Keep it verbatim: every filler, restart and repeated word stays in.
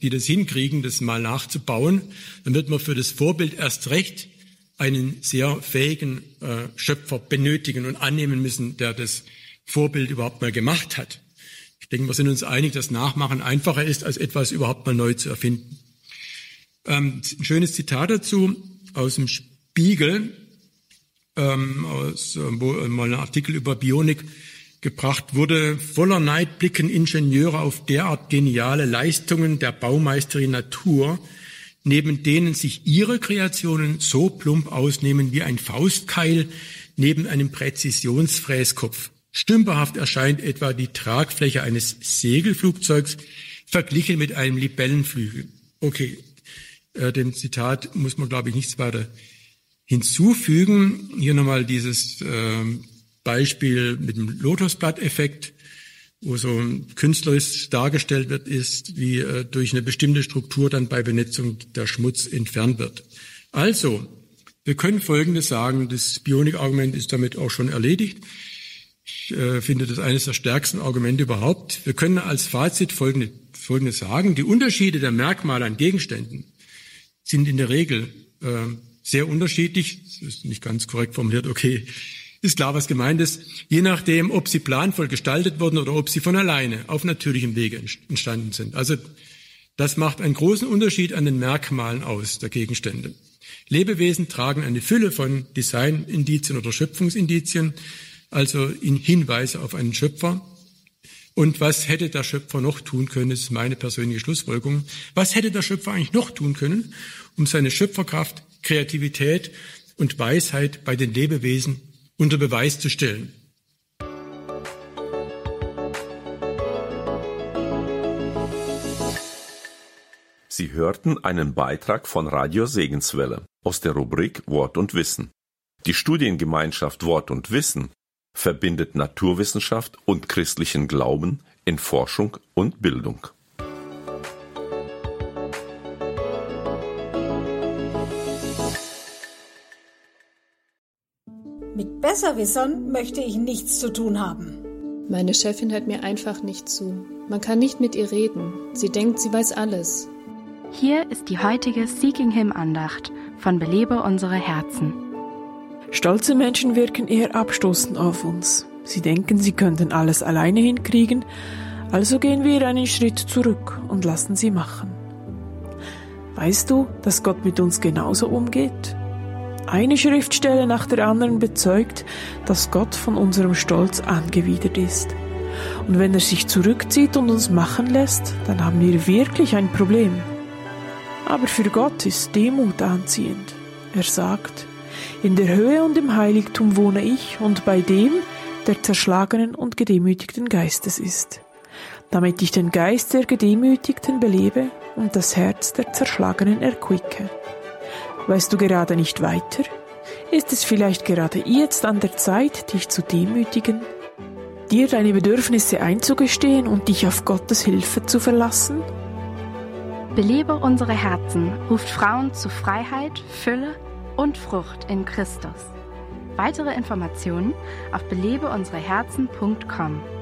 die das hinkriegen, das mal nachzubauen, dann wird man für das Vorbild erst recht einen sehr fähigen äh, Schöpfer benötigen und annehmen müssen, der das Vorbild überhaupt mal gemacht hat. Ich denke, wir sind uns einig, dass Nachmachen einfacher ist, als etwas überhaupt mal neu zu erfinden. Ähm, ein schönes Zitat dazu aus dem Spiegel, ähm, aus, wo mal ein Artikel über Bionik gebracht wurde. Voller Neid blicken Ingenieure auf derart geniale Leistungen der Baumeisterin Natur, neben denen sich ihre Kreationen so plump ausnehmen wie ein Faustkeil neben einem Präzisionsfräskopf. Stümperhaft erscheint etwa die Tragfläche eines Segelflugzeugs verglichen mit einem Libellenflügel. Okay, äh, dem Zitat muss man, glaube ich, nichts weiter hinzufügen. Hier nochmal dieses äh, Beispiel mit dem Lotosblatteffekt, wo so künstlerisch dargestellt wird, ist, wie äh, durch eine bestimmte Struktur dann bei Benetzung der Schmutz entfernt wird. Also, wir können Folgendes sagen, das Bionik-Argument ist damit auch schon erledigt. Ich äh, finde das eines der stärksten Argumente überhaupt. Wir können als Fazit folgende, Folgendes sagen. Die Unterschiede der Merkmale an Gegenständen sind in der Regel äh, sehr unterschiedlich. Das ist nicht ganz korrekt formuliert, okay. Ist klar, was gemeint ist. Je nachdem, ob sie planvoll gestaltet wurden oder ob sie von alleine auf natürlichem Wege entstanden sind. Also das macht einen großen Unterschied an den Merkmalen aus der Gegenstände. Lebewesen tragen eine Fülle von Designindizien oder Schöpfungsindizien, also in Hinweise auf einen Schöpfer. Und was hätte der Schöpfer noch tun können, ist meine persönliche Schlussfolgerung. Was hätte der Schöpfer eigentlich noch tun können, um seine Schöpferkraft, Kreativität und Weisheit bei den Lebewesen unter Beweis zu stellen? Sie hörten einen Beitrag von Radio Segenswelle aus der Rubrik Wort und Wissen. Die Studiengemeinschaft Wort und Wissen verbindet Naturwissenschaft und christlichen Glauben in Forschung und Bildung. Mit Besserwissern möchte ich nichts zu tun haben. Meine Chefin hört mir einfach nicht zu. Man kann nicht mit ihr reden. Sie denkt, sie weiß alles. Hier ist die heutige Seeking Him Andacht von Belebe unsere Herzen. Stolze Menschen wirken eher abstoßend auf uns. Sie denken, sie könnten alles alleine hinkriegen, also gehen wir einen Schritt zurück und lassen sie machen. Weißt du, dass Gott mit uns genauso umgeht? Eine Schriftstelle nach der anderen bezeugt, dass Gott von unserem Stolz angewidert ist. Und wenn er sich zurückzieht und uns machen lässt, dann haben wir wirklich ein Problem. Aber für Gott ist Demut anziehend. Er sagt: In der Höhe und im Heiligtum wohne ich und bei dem, der zerschlagenen und gedemütigten Geistes ist, damit ich den Geist der Gedemütigten belebe und das Herz der Zerschlagenen erquicke. Weißt du gerade nicht weiter? Ist es vielleicht gerade jetzt an der Zeit, dich zu demütigen, dir deine Bedürfnisse einzugestehen und dich auf Gottes Hilfe zu verlassen? Belebe unsere Herzen ruft Frauen zu Freiheit, Fülle und Frucht in Christus. Weitere Informationen auf belebe unsere herzen punkt com.